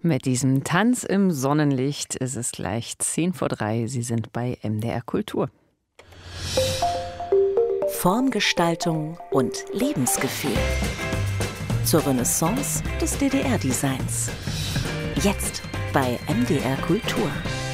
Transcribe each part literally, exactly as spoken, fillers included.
Mit diesem Tanz im Sonnenlicht ist es gleich zehn vor drei. Sie sind bei M D R Kultur. Formgestaltung und Lebensgefühl. Zur Renaissance des D D R-Designs. Jetzt bei M D R Kultur.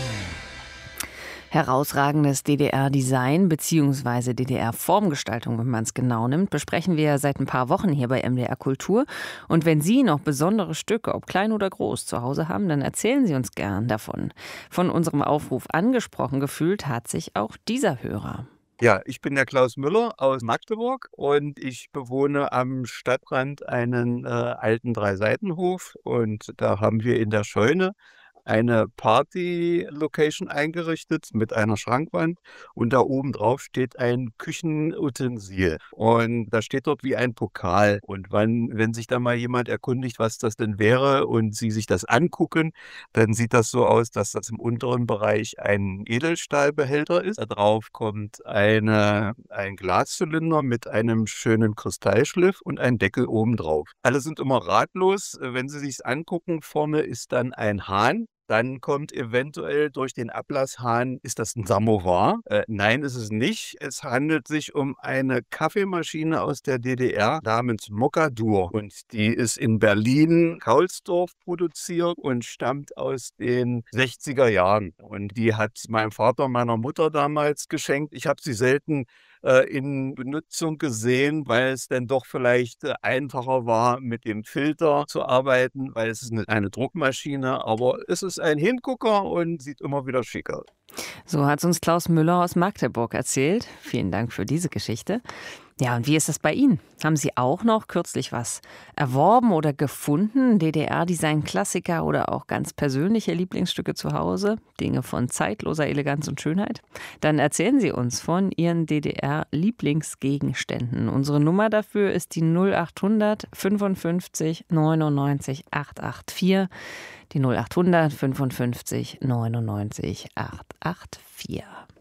Herausragendes D D R-Design bzw. D D R-Formgestaltung, wenn man es genau nimmt, besprechen wir seit ein paar Wochen hier bei M D R Kultur. Und wenn Sie noch besondere Stücke, ob klein oder groß, zu Hause haben, dann erzählen Sie uns gern davon. Von unserem Aufruf angesprochen gefühlt hat sich auch dieser Hörer. Ja, ich bin der Klaus Müller aus Magdeburg und ich bewohne am Stadtrand einen äh, alten Dreiseitenhof. Und da haben wir in der Scheune eine Party-Location eingerichtet mit einer Schrankwand und da oben drauf steht ein Küchenutensil und da steht dort wie ein Pokal. Und wann, wenn sich da mal jemand erkundigt, was das denn wäre und sie sich das angucken, dann sieht das so aus, dass das im unteren Bereich ein Edelstahlbehälter ist. Da drauf kommt eine, ein Glaszylinder mit einem schönen Kristallschliff und ein Deckel oben drauf. Alle sind immer ratlos. Wenn sie sich's angucken, vorne ist dann ein Hahn. Dann kommt eventuell durch den Ablasshahn, ist das ein Samovar? Äh, nein, ist es nicht. Es handelt sich um eine Kaffeemaschine aus der D D R namens Mokadur. Und die ist in Berlin-Kaulsdorf produziert und stammt aus den sechziger Jahren. Und die hat meinem Vater, meiner Mutter damals geschenkt. Ich habe sie selten äh, in Benutzung gesehen, weil es dann doch vielleicht äh, einfacher war, mit dem Filter zu arbeiten, weil es ist eine, eine Druckmaschine, aber es ist ein Hingucker und sieht immer wieder schick aus. So hat es uns Klaus Müller aus Magdeburg erzählt. Vielen Dank für diese Geschichte. Ja, und wie ist das bei Ihnen? Haben Sie auch noch kürzlich was erworben oder gefunden? D D R-Design-Klassiker oder auch ganz persönliche Lieblingsstücke zu Hause? Dinge von zeitloser Eleganz und Schönheit? Dann erzählen Sie uns von Ihren D D R-Lieblingsgegenständen. Unsere Nummer dafür ist die null acht hundert fünfundfünfzig neunundneunzig achthundertvier. Die null acht hundert fünfundfünfzig neunundneunzig achthundertvier.